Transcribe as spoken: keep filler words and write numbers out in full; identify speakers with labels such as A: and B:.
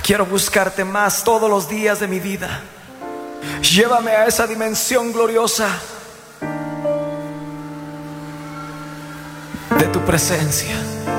A: Quiero buscarte más todos los días de mi vida. Llévame a esa dimensión gloriosa de tu presencia.